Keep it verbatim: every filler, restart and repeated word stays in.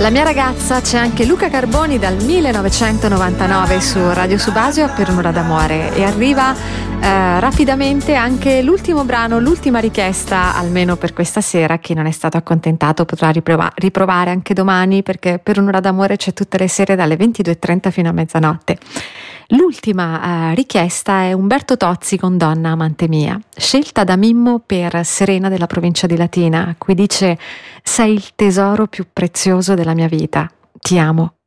La mia ragazza, c'è anche Luca Carboni dal millenovecentonovantanove su Radio Subasio per un'ora d'amore, e arriva eh, rapidamente anche l'ultimo brano, l'ultima richiesta, almeno per questa sera. Chi non è stato accontentato potrà riprova- riprovare anche domani, perché per un'ora d'amore c'è tutte le sere dalle ventidue e trenta fino a mezzanotte. L'ultima eh, richiesta è Umberto Tozzi con Donna amante mia, scelta da Mimmo per Serena della provincia di Latina, qui dice: sei il tesoro più prezioso della mia vita, ti amo.